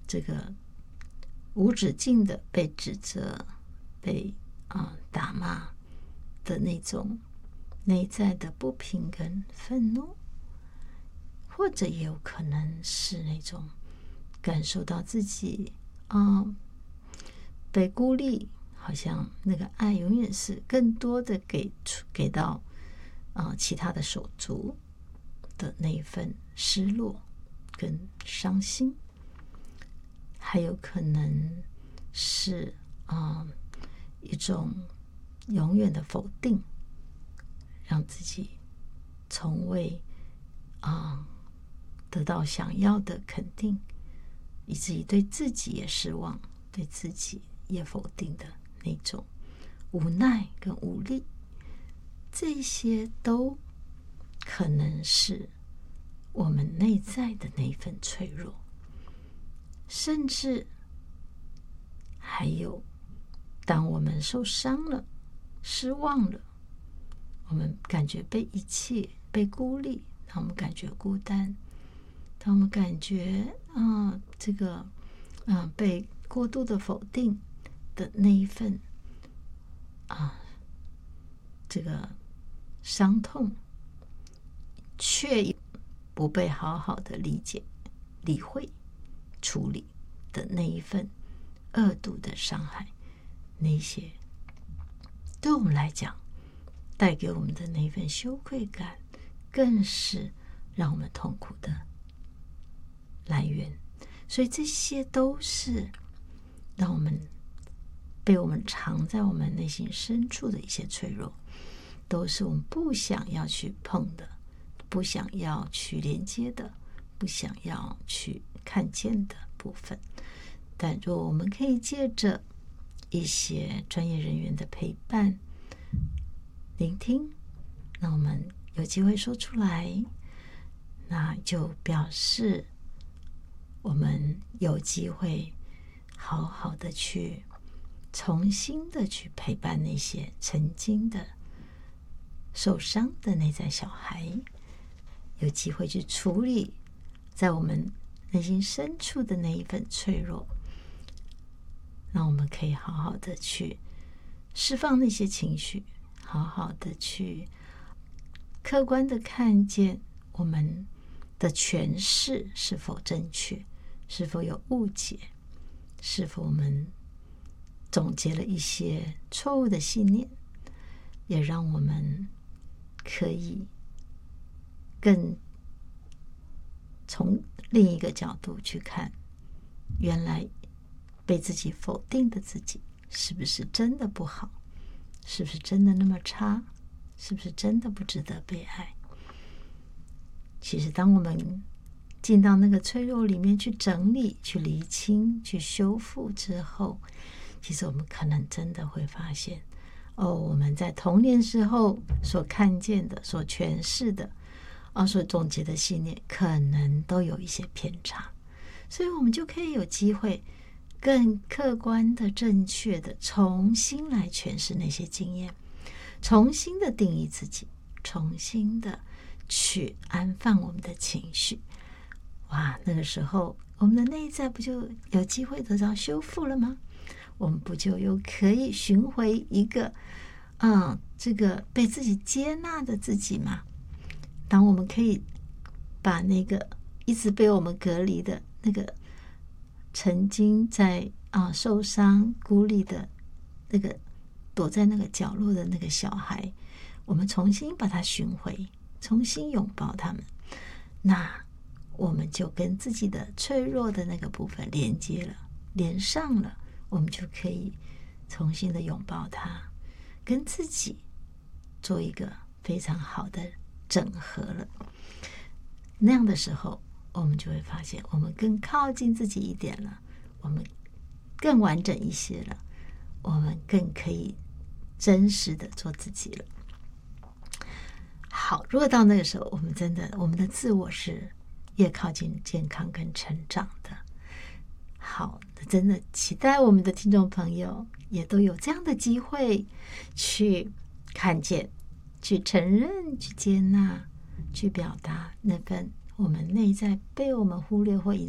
这个无止境的被指责、被打骂的那种内在的不平跟愤怒，或者也有可能是那种感受到自己被孤立，好像那个爱永远是更多的给到其他的手足的那一份失落跟伤心，还有可能是一种永远的否定，让自己从未得到想要的肯定，以至于对自己也失望，对自己也否定的那种无奈跟无力，这些都可能是我们内在的那一份脆弱。甚至还有，当我们受伤了、失望了，我们感觉被遗弃、被孤立，当我们感觉孤单，当我们感觉被过度的否定的那一份这个伤痛，却不被好好的理解、理会、处理的那一份恶毒的伤害，那些对我们来讲带给我们的那份羞愧感，更是让我们痛苦的来源。所以这些都是让我们被我们藏在我们内心深处的一些脆弱，都是我们不想要去碰的，不想要去连接的，不想要去看见的部分。但如果我们可以借着一些专业人员的陪伴、聆听，那我们有机会说出来，那就表示我们有机会好好的去重新的去陪伴那些曾经的受伤的内在小孩，有机会去处理在我们内心深处的那一份脆弱，让我们可以好好的去释放那些情绪，好好的去客观的看见我们的诠释是否正确，是否有误解，是否我们总结了一些错误的信念，也让我们可以更从另一个角度去看，原来被自己否定的自己是不是真的不好，是不是真的那么差，是不是真的不值得被爱。其实当我们进到那个脆弱里面去整理、去厘清、去修复之后，其实我们可能真的会发现，我们在童年时候所看见的、所诠释的、所总结的信念，可能都有一些偏差，所以我们就可以有机会更客观的、正确的重新来诠释那些经验，重新的定义自己，重新的去安放我们的情绪。哇，那个时候我们的内在不就有机会得到修复了吗？我们不就又可以寻回一个这个被自己接纳的自己吗？当我们可以把那个一直被我们隔离的那个曾经在受伤孤立的那个躲在那个角落的那个小孩，我们重新把他寻回，重新拥抱他们，那我们就跟自己的脆弱的那个部分连接了，连上了，我们就可以重新的拥抱他，跟自己做一个非常好的整合了。那样的时候，我们就会发现我们更靠近自己一点了，我们更完整一些了，我们更可以真实的做自己了。好，如果到那个时候，我们的自我是越靠近健康跟成长的。好，真的期待我们的听众朋友也都有这样的机会去看见、去承认、去接纳、去表达那份我们内在被我们忽略或